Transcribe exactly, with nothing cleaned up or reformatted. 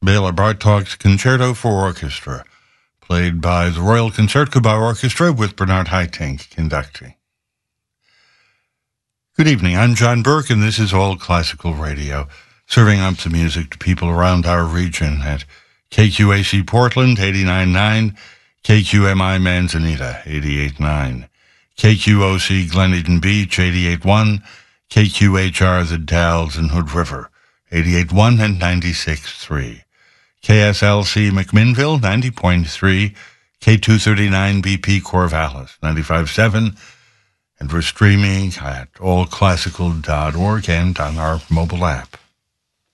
Bela Bartok's Concerto for Orchestra, played by the Royal Concertgebouw Orchestra with Bernard Haitink conducting. Good evening, I'm John Burke, and this is All Classical Radio, serving up the music to people around our region at K Q A C Portland, eighty-nine point nine, K Q M I Manzanita, eighty-eight point nine, K Q O C Gleneden Beach, eighty-eight point one, K Q H R The Dalles and Hood River, eighty-eight point one and ninety-six point three. K S L C McMinnville, ninety point three, K two thirty-nine B P Corvallis, ninety-five point seven, and we're streaming at all classical dot org and on our mobile app.